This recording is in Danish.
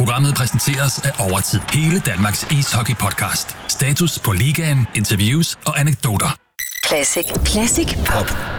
Programmet præsenteres af Overtid. Hele Danmarks ishockey-podcast. Status på ligaen, interviews og anekdoter. Classic Pop.